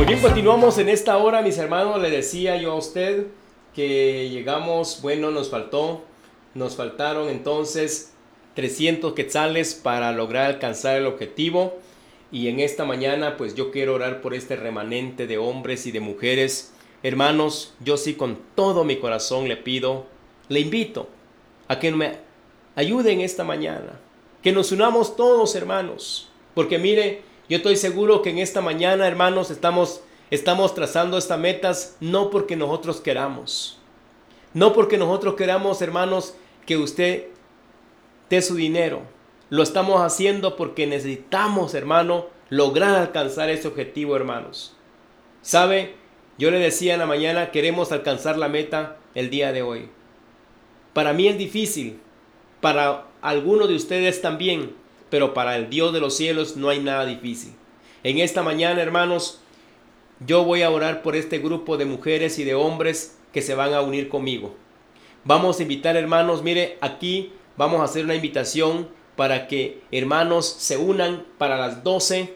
Muy bien, continuamos en esta hora, mis hermanos. Le decía yo a usted que llegamos, bueno, nos faltaron entonces 300 quetzales para lograr alcanzar el objetivo. Y en esta mañana, pues yo quiero orar por este remanente de hombres y de mujeres. Hermanos, yo sí con todo mi corazón le pido, le invito a que me ayuden esta mañana. Que nos unamos todos, hermanos. Porque mire, yo estoy seguro que en esta mañana, hermanos, estamos trazando estas metas no porque nosotros queramos. No porque nosotros queramos, hermanos, que usted dé su dinero. Lo estamos haciendo porque necesitamos, hermano, lograr alcanzar ese objetivo, hermanos. ¿Sabe? Yo le decía en la mañana, queremos alcanzar la meta el día de hoy. Para mí es difícil, para algunos de ustedes también, pero para el Dios de los cielos no hay nada difícil. En esta mañana, hermanos, yo voy a orar por este grupo de mujeres y de hombres que se van a unir conmigo. Vamos a invitar, hermanos, mire, aquí vamos a hacer una invitación para que hermanos se unan para las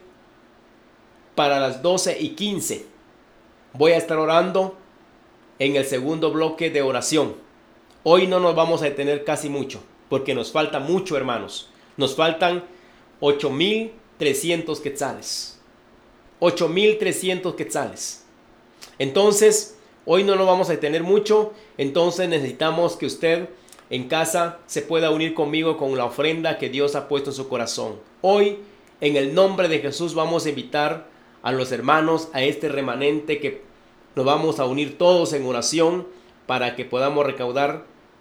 12:15. Voy a estar orando en el segundo bloque de oración. Hoy no nos vamos a detener casi mucho, porque nos falta mucho, hermanos. Nos faltan 8,300 quetzales. 8,300 quetzales. Entonces, hoy no nos vamos a detener mucho. Entonces necesitamos que usted en casa se pueda unir conmigo con la ofrenda que Dios ha puesto en su corazón. Hoy, en el nombre de Jesús, vamos a invitar a los hermanos, a este remanente que nos vamos a unir todos en oración para que podamos recaudar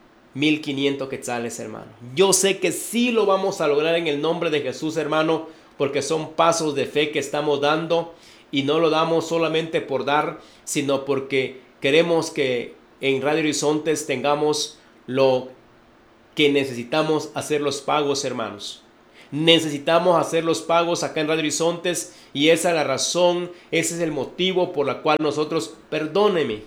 1,500 quetzales, hermano. Yo sé que sí lo vamos a lograr en el nombre de Jesús, hermano, porque son pasos de fe que estamos dando y no lo damos solamente por dar, sino porque queremos que en Radio Horizontes tengamos lo que necesitamos hacer los pagos, hermanos. Necesitamos hacer los pagos acá en Radio Horizontes y esa es la razón, ese es el motivo por la cual nosotros, perdóneme,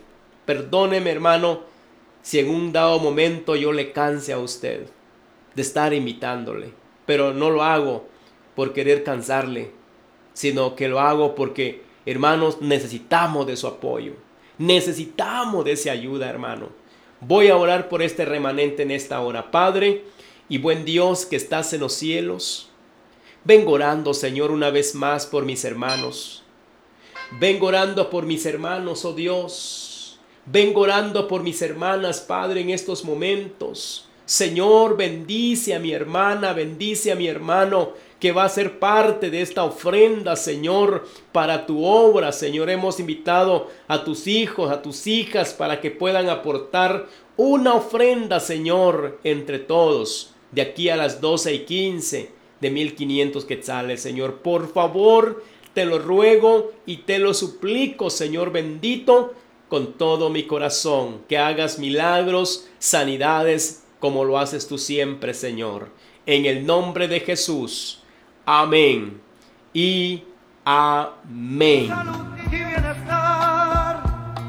hermano, si en un dado momento yo le canse a usted de estar invitándole, pero no lo hago por querer cansarle, sino que lo hago porque, hermanos, necesitamos de su apoyo, necesitamos de esa ayuda, hermano. Voy a orar por este remanente en esta hora. Padre y buen Dios que estás en los cielos, vengo orando, Señor, una vez más por mis hermanos. Vengo orando por mis hermanos, oh Dios. Vengo orando por mis hermanas, Padre, en estos momentos. Señor, bendice a mi hermana, bendice a mi hermano que va a ser parte de esta ofrenda, Señor, para tu obra. Señor, hemos invitado a tus hijos, a tus hijas, para que puedan aportar una ofrenda, Señor, entre todos, de aquí a las 12:15, de 1,500 quetzales, Señor. Por favor, te lo ruego y te lo suplico, Señor bendito, con todo mi corazón, que hagas milagros, sanidades, como lo haces tú siempre, Señor. En el nombre de Jesús. Amén y amén. Salud y bienestar,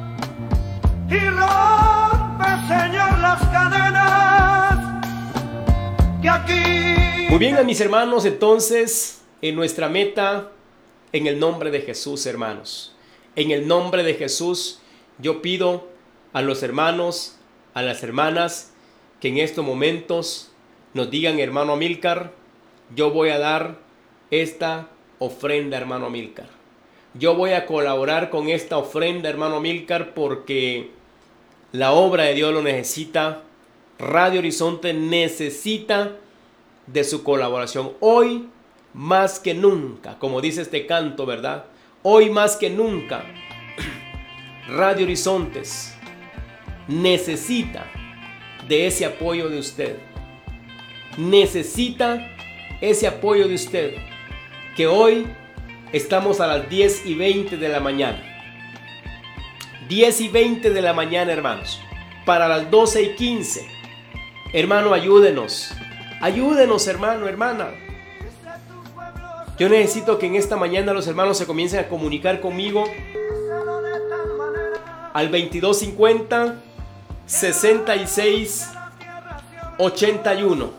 y rompe, Señor, las cadenas que aquí. Muy bien, mis hermanos, entonces, en nuestra meta, en el nombre de Jesús, hermanos, en el nombre de Jesús, yo pido a los hermanos, a las hermanas, que en estos momentos nos digan, hermano Amílcar, yo voy a dar esta ofrenda, hermano Amílcar. Yo voy a colaborar con esta ofrenda, hermano Amílcar, porque la obra de Dios lo necesita. Radio Horizonte necesita de su colaboración. Hoy más que nunca, como dice este canto, ¿verdad? Hoy más que nunca, Radio Horizontes necesita de ese apoyo de usted. Necesita ese apoyo de usted. Que hoy estamos a las 10:20 de la mañana. 10:20 de la mañana, hermanos. Para las 12:15. Hermano, ayúdenos. Ayúdenos, hermano, hermana. Yo necesito que en esta mañana los hermanos se comiencen a comunicar conmigo al 2250 66 81.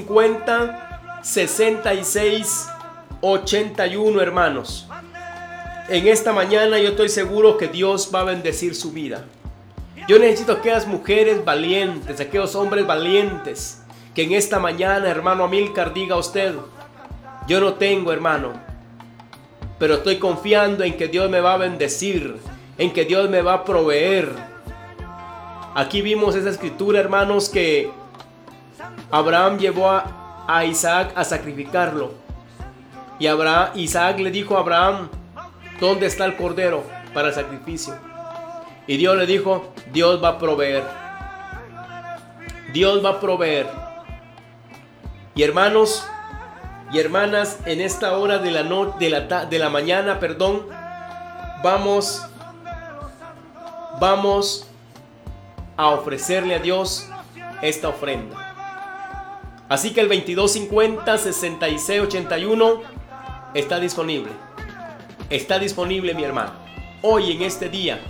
2250 66 81, hermanos. en esta mañana yo estoy seguro que Dios va a bendecir su vida. Yo necesito aquellas mujeres valientes, aquellos hombres valientes, que en esta mañana, hermano Amílcar, diga a usted: yo no tengo, hermano, pero estoy confiando en que Dios me va a bendecir, en que Dios me va a proveer. Aquí vimos esa escritura, hermanos, que Abraham llevó a Isaac a sacrificarlo. Y Isaac le dijo a Abraham: ¿dónde está el cordero para el sacrificio? Y Dios le dijo: Dios va a proveer. Dios va a proveer. Y hermanos y hermanas, en esta hora de la mañana, vamos a ofrecerle a Dios esta ofrenda. Así que el 2250-6681 está disponible. Está disponible, mi hermano. Hoy, en este día,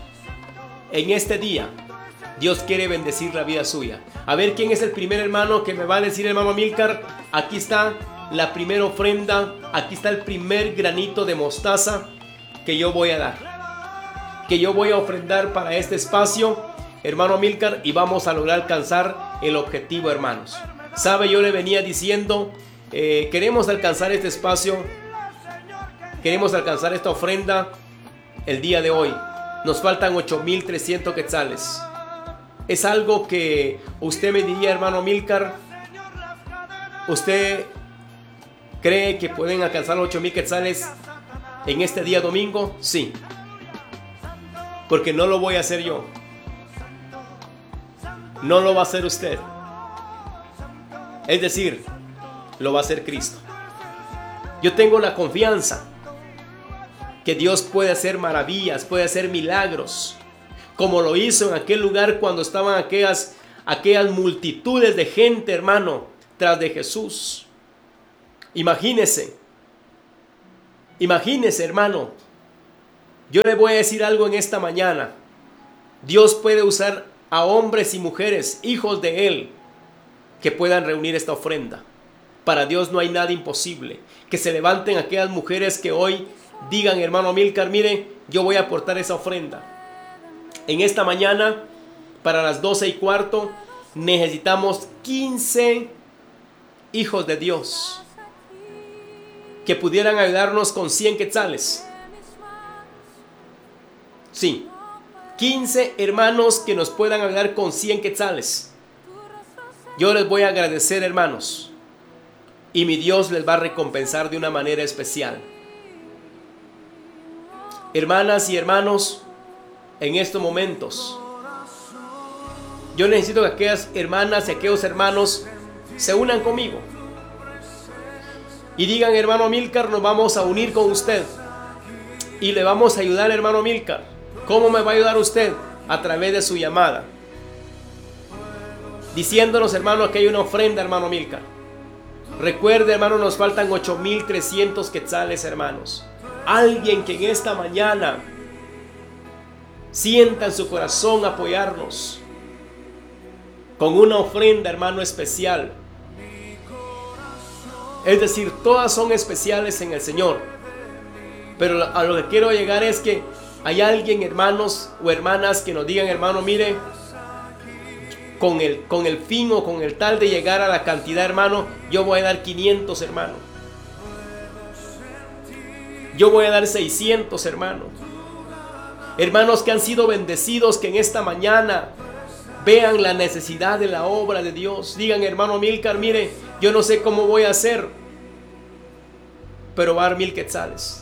Dios quiere bendecir la vida suya. A ver quién es el primer hermano que me va a decir: hermano Amílcar, aquí está la primera ofrenda, aquí está el primer granito de mostaza que yo voy a dar, que yo voy a ofrendar para este espacio, hermano Amílcar, y vamos a lograr alcanzar el objetivo, hermanos. Sabe, yo le venía diciendo, queremos alcanzar este espacio, queremos alcanzar esta ofrenda el día de hoy. Nos faltan 8,300 quetzales. Es algo que usted me diría: hermano Amílcar, ¿usted cree que pueden alcanzar los 8,000 quetzales en este día domingo? Sí, porque no lo voy a hacer yo, no lo va a hacer usted. Es decir, lo va a hacer Cristo. Yo tengo la confianza que Dios puede hacer maravillas, puede hacer milagros, como lo hizo en aquel lugar cuando estaban aquellas multitudes de gente, hermano, tras de Jesús. Imagínese, hermano. Yo le voy a decir algo en esta mañana. Dios puede usar a hombres y mujeres, hijos de Él, que puedan reunir esta ofrenda. Para Dios no hay nada imposible. Que se levanten aquellas mujeres que hoy digan: hermano Amílcar, mire, yo voy a aportar esa ofrenda. En esta mañana, para las 12:15, necesitamos 15 hijos de Dios que pudieran ayudarnos con 100 quetzales. Sí, 15 hermanos que nos puedan ayudar con 100 quetzales. Yo les voy a agradecer, hermanos, y mi Dios les va a recompensar de una manera especial. Hermanas y hermanos, en estos momentos, yo necesito que aquellas hermanas y aquellos hermanos se unan conmigo y digan: hermano Amílcar, nos vamos a unir con usted y le vamos a ayudar, hermano Amílcar. ¿Cómo me va a ayudar usted? A través de su llamada, diciéndonos: hermano, que hay una ofrenda, hermano Amílcar. Recuerde, hermano, nos faltan 8,300 quetzales, hermanos. Alguien que en esta mañana sienta en su corazón apoyarnos con una ofrenda, hermano, especial. Es decir, todas son especiales en el Señor, pero a lo que quiero llegar es que hay alguien, hermanos o hermanas, que nos digan: hermano, mire, con el fin o con el tal de llegar a la cantidad, hermano, yo voy a dar 500, hermano. Yo voy a dar 600, hermano. Hermanos que han sido bendecidos, que en esta mañana vean la necesidad de la obra de Dios. Digan: hermano Amílcar, mire, yo no sé cómo voy a hacer, pero va a dar 1,000 quetzales.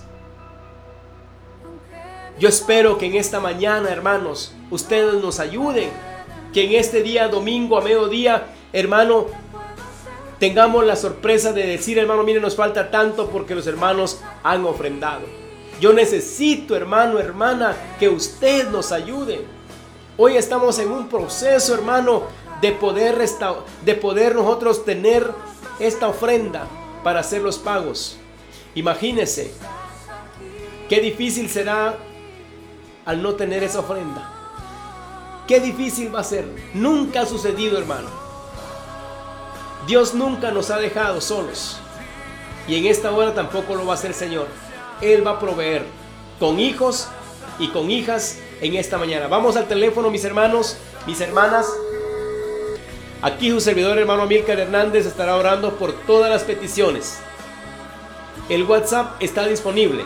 Yo espero que en esta mañana, hermanos, ustedes nos ayuden. Que en este día domingo a mediodía, hermano, tengamos la sorpresa de decir: hermano, mire, nos falta tanto porque los hermanos han ofrendado. Yo necesito, hermano, hermana, que usted nos ayude. Hoy estamos en un proceso, hermano, de poder nosotros tener esta ofrenda para hacer los pagos. Imagínese qué difícil será al no tener esa ofrenda. Qué difícil va a ser. Nunca ha sucedido, hermano. Dios nunca nos ha dejado solos. Y en esta hora tampoco lo va a hacer el Señor. Él va a proveer. con hijos y con hijas en esta mañana. Vamos al teléfono, mis hermanos, mis hermanas. Aquí su servidor, hermano Amílcar Hernández, estará orando por todas las peticiones. El WhatsApp está disponible.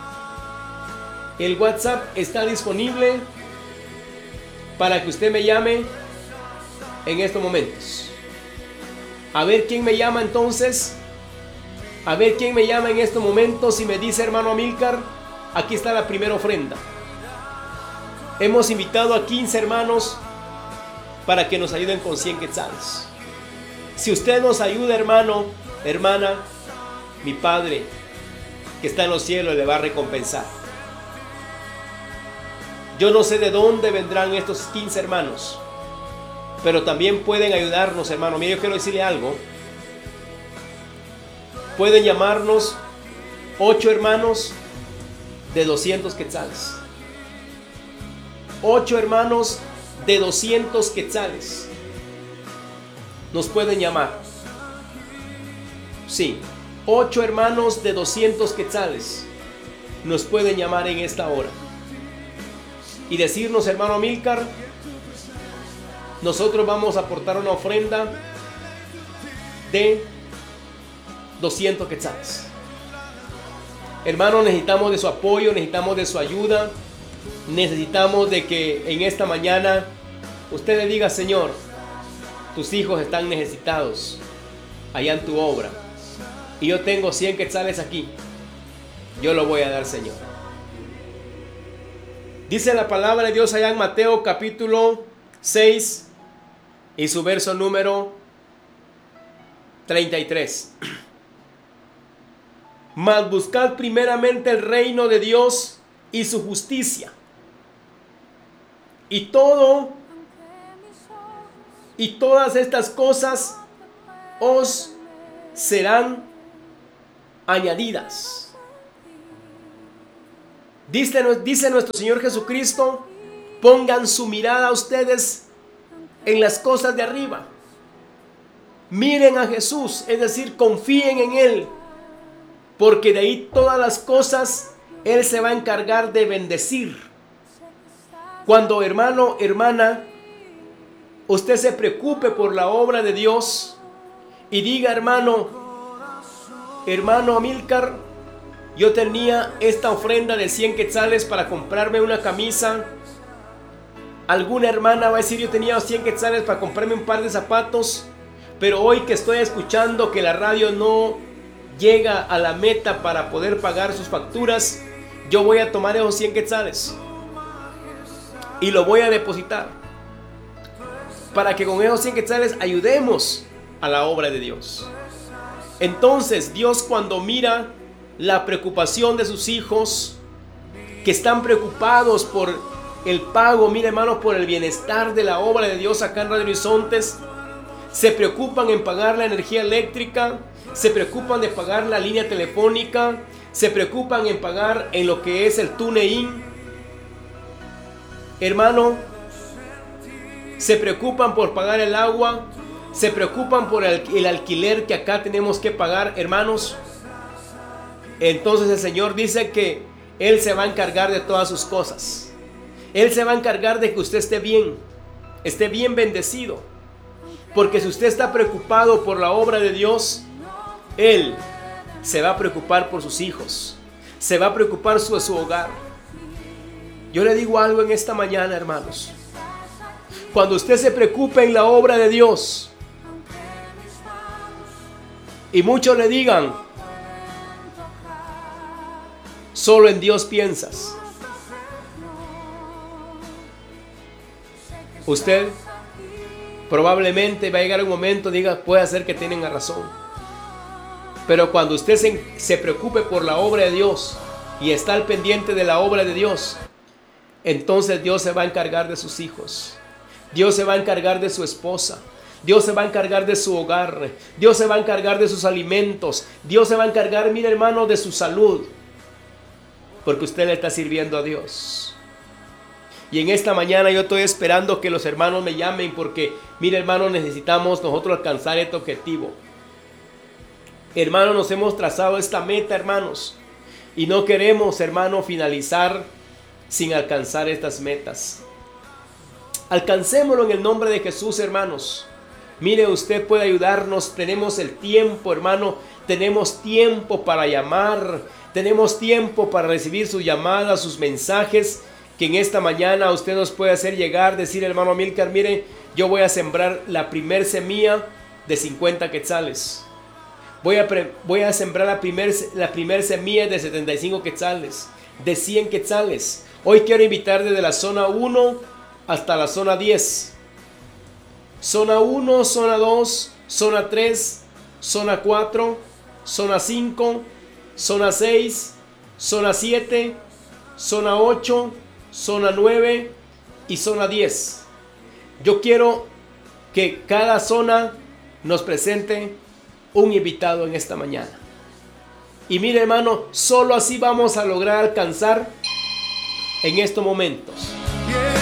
El WhatsApp está disponible para que usted me llame en estos momentos. A ver quién me llama entonces. A ver quién me llama en estos momentos y me dice, hermano Amílcar, aquí está la primera ofrenda. Hemos invitado a 15 hermanos para que nos ayuden con 100 quetzales. Si usted nos ayuda, hermano, hermana, mi Padre que está en los cielos le va a recompensar. Yo no sé de dónde vendrán estos 15 hermanos, pero también pueden ayudarnos, hermano. Mira, yo quiero decirle algo. Pueden llamarnos 8 hermanos de 200 quetzales. 8 hermanos de 200 quetzales. Nos pueden llamar. Sí, 8 hermanos de 200 quetzales. Nos pueden llamar en esta hora. Y decirnos, hermano Amílcar, nosotros vamos a aportar una ofrenda de 200 quetzales. Hermano, necesitamos de su apoyo, necesitamos de su ayuda. Necesitamos de que en esta mañana usted le diga, Señor, tus hijos están necesitados allá en tu obra. Y yo tengo 100 quetzales aquí. Yo lo voy a dar, Señor. Dice la palabra de Dios allá en Mateo capítulo 6 y su verso número 33. Mas buscad primeramente el reino de Dios y su justicia, y todas estas cosas os serán añadidas. Dice nuestro Señor Jesucristo, pongan su mirada ustedes en las cosas de arriba. Miren a Jesús, es decir, confíen en Él, porque de ahí todas las cosas Él se va a encargar de bendecir. Cuando, hermano, hermana, usted se preocupe por la obra de Dios y diga, hermano Amílcar, yo tenía esta ofrenda de 100 quetzales para comprarme una camisa. Alguna hermana va a decir, yo tenía 100 quetzales para comprarme un par de zapatos, pero hoy que estoy escuchando que la radio no llega a la meta para poder pagar sus facturas, yo voy a tomar esos 100 quetzales y lo voy a depositar para que con esos 100 quetzales ayudemos a la obra de Dios. Entonces Dios, cuando mira la preocupación de sus hijos que están preocupados por el pago, mire, hermanos, por el bienestar de la obra de Dios acá en Radio Horizontes, se preocupan en pagar la energía eléctrica, se preocupan de pagar la línea telefónica, se preocupan en pagar en lo que es el TuneIn. Hermano, se preocupan por pagar el agua, se preocupan por el alquiler que acá tenemos que pagar, hermanos. Entonces el Señor dice que Él se va a encargar de todas sus cosas. Él se va a encargar de que usted esté bien bendecido. Porque si usted está preocupado por la obra de Dios, Él se va a preocupar por sus hijos, se va a preocupar de su hogar. Yo le digo algo en esta mañana, hermanos. Cuando usted se preocupe en la obra de Dios y muchos le digan, solo en Dios piensas, usted probablemente va a llegar un momento, diga, puede ser que tienen razón. Pero cuando usted se preocupe por la obra de Dios y está al pendiente de la obra de Dios, entonces Dios se va a encargar de sus hijos. Dios se va a encargar de su esposa. Dios se va a encargar de su hogar. Dios se va a encargar de sus alimentos. Dios se va a encargar, mire, hermano, de su salud. Porque usted le está sirviendo a Dios. Y en esta mañana yo estoy esperando que los hermanos me llamen, porque, mire, hermano, necesitamos nosotros alcanzar este objetivo. Hermanos, nos hemos trazado esta meta, hermanos. Y no queremos, hermano, finalizar sin alcanzar estas metas. Alcancémoslo en el nombre de Jesús, hermanos. Mire, usted puede ayudarnos. Tenemos el tiempo, hermano. Tenemos tiempo para llamar. Tenemos tiempo para recibir sus llamadas, sus mensajes. Que en esta mañana usted nos puede hacer llegar, decir, hermano Amílcar, mire, yo voy a sembrar la primer semilla de 50 quetzales. Voy a sembrar la primer semilla de 75 quetzales, de 100 quetzales. Hoy quiero invitar desde la zona 1 hasta la zona 10. Zona 1, zona 2, zona 3, zona 4, zona 5, zona 6, zona 7, zona 8, zona 9 y zona 10. Yo quiero que cada zona nos presente un invitado en esta mañana. Y mire, hermano, solo así vamos a lograr alcanzar en estos momentos